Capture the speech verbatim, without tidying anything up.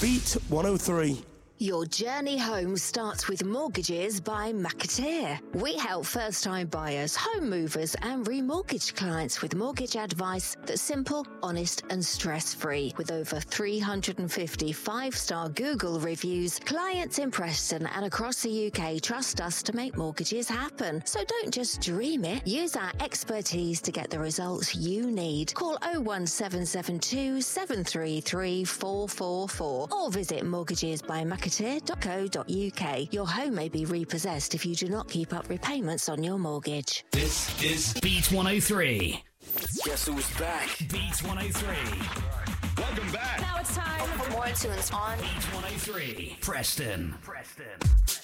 Beat one oh three. Your journey home starts with Mortgages by McAteer. We help first-time buyers, home movers and remortgage clients with mortgage advice that's simple, honest and stress-free. With over three hundred fifty five-star Google reviews, clients in Preston and across the U K trust us to make mortgages happen. So don't just dream it. Use our expertise to get the results you need. Call oh one seven seven two, seven three three, four four four or visit mortgages by McAteer dot co dot uk. Your home may be repossessed if you do not keep up repayments on your mortgage. This is Beat one oh three. Guess who's back? Beat one oh three. Welcome back. Now it's time for more tunes on Beat one oh three. Preston. Preston.